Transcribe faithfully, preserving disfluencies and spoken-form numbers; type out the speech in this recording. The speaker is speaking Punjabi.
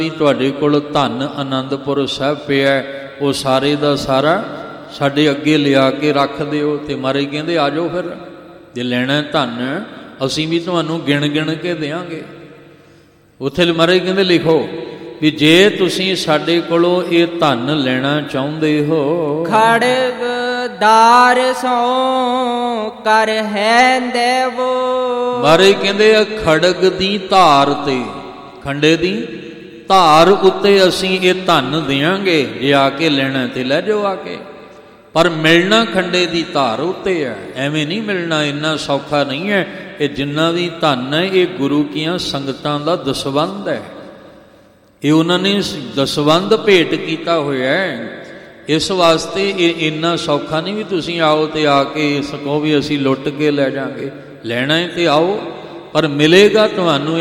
ਵੀ ਤੁਹਾਡੇ ਕੋਲ ਧਨ ਅਨੰਦਪੁਰ ਸਾਹਿਬ ਪਿਆ, ਉਹ ਸਾਰੇ ਦਾ ਸਾਰਾ ਸਾਡੇ ਅੱਗੇ ਲਿਆ ਕੇ ਰੱਖ ਦਿਓ। ਤੇ ਮਹਾਰਾਜ ਕਹਿੰਦੇ ਆ ਜਾਓ, ਫਿਰ ਜੇ ਲੈਣਾ ਧਨ ਅਸੀਂ ਵੀ ਤੁਹਾਨੂੰ ਗਿਣ ਗਿਣ ਕੇ ਦਿਆਂਗੇ। ਉੱਥੇ ਮਹਾਰਾਜ ਕਹਿੰਦੇ ਲਿਖੋ ਵੀ ਜੇ ਤੁਸੀਂ ਸਾਡੇ ਕੋਲੋਂ ਇਹ ਧਨ ਲੈਣਾ ਚਾਹੁੰਦੇ ਹੋ, ਖੜਗ ਦਾਰ ਸੋ ਕਰ ਹੈ ਦੇਵੋ। ਮਹਾਰਾਜ ਕਹਿੰਦੇ ਆ ਖੜਗ ਦੀ ਧਾਰ ਤੇ, ਖੰਡੇ ਦੀ ਧਾਰ ਉੱਤੇ ਅਸੀਂ ਇਹ ਧਨ ਦਿਆਂਗੇ। ਜੇ ਆ ਕੇ ਲੈਣਾ ਤੇ ਲੈ ਜਾਓ ਆ ਕੇ, ਪਰ ਮਿਲਣਾ ਖੰਡੇ ਦੀ ਧਾਰ ਉੱਤੇ ਹੈ, ਐਵੇਂ ਨਹੀਂ ਮਿਲਣਾ, ਇੰਨਾ ਸੌਖਾ ਨਹੀਂ ਹੈ। ਇਹ ਜਿੰਨਾ ਵੀ ਧਨ ਹੈ ਇਹ ਗੁਰੂ ਕੀਆਂ ਸੰਗਤਾਂ ਦਾ ਦਸਵੰਧ ਹੈ, ਇਹ ਉਹਨਾਂ ਨੇ ਦਸਵੰਧ ਭੇਟ ਕੀਤਾ ਹੋਇਆ ਹੈ। ਇਸ ਵਾਸਤੇ ਇਹ ਇੰਨਾ ਸੌਖਾ ਨਹੀਂ ਵੀ ਤੁਸੀਂ ਆਓ ਤੇ ਆ ਕੇ ਇਸ ਕਹੋ ਵੀ ਅਸੀਂ ਲੁੱਟ ਕੇ ਲੈ ਜਾਵਾਂਗੇ। ਲੈਣਾ ਹੈ ਤੇ ਆਓ, ਪਰ ਮਿਲੇਗਾ ਤੁਹਾਨੂੰ